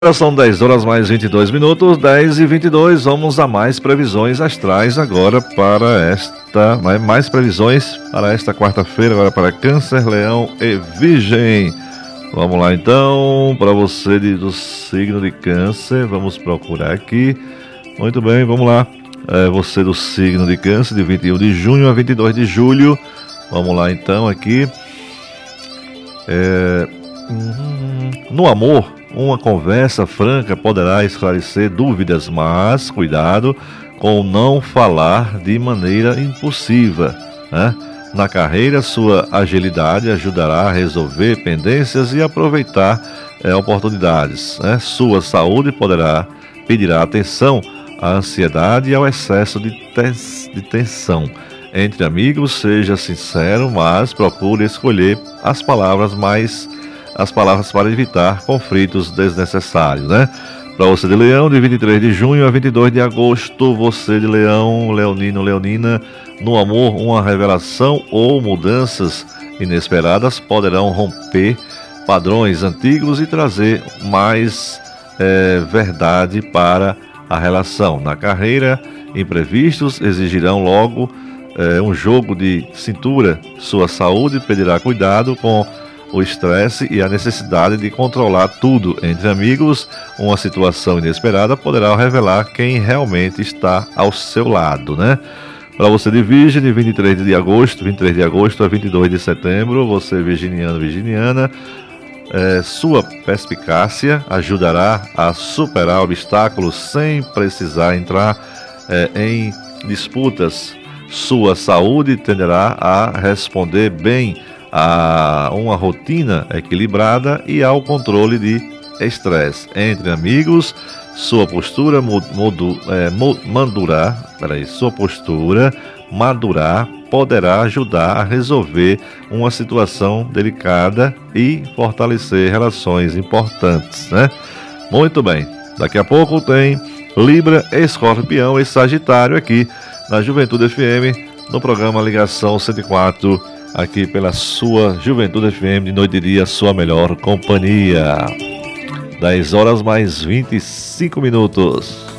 Agora são 10 horas mais 22 minutos, 10h22. Vamos a mais previsões astrais agora para esta, mais previsões para esta quarta-feira, agora para Câncer, Leão e Virgem. Vamos lá então, para você do signo de Câncer, vamos procurar aqui. Muito bem, vamos lá. Você do signo de Câncer, de 21 de junho a 22 de julho. Vamos lá então aqui. No amor, uma conversa franca poderá esclarecer dúvidas, mas cuidado com não falar de maneira impulsiva, né? Na carreira, sua agilidade ajudará a resolver pendências e aproveitar oportunidades, né? Sua saúde pedirá atenção à ansiedade e ao excesso de tensão. Entre amigos, seja sincero, mas procure escolher as palavras para evitar conflitos desnecessários, né? Para você de Leão, de 23 de junho a 22 de agosto, você de Leão, leonino, leonina, no amor, uma revelação ou mudanças inesperadas poderão romper padrões antigos e trazer mais verdade para a relação. Na carreira, imprevistos exigirão logo um jogo de cintura. Sua saúde pedirá cuidado com o estresse e a necessidade de controlar tudo. Entre amigos, uma situação inesperada poderá revelar quem realmente está ao seu lado, né? Para você de Virgem, de 23 de agosto a 22 de setembro, você virginiano, virginiana, sua perspicácia ajudará a superar obstáculos sem precisar entrar em disputas. Sua saúde tenderá a responder bem a uma rotina equilibrada e ao controle de estresse. Entre amigos, sua postura madurar poderá ajudar a resolver uma situação delicada e fortalecer relações importantes, né? Muito bem, daqui a pouco tem Libra, Escorpião e Sagitário aqui na Juventude FM, no programa Ligação 104, aqui pela sua Juventude FM, de noite e dia, sua melhor companhia. 10 horas mais 25 minutos.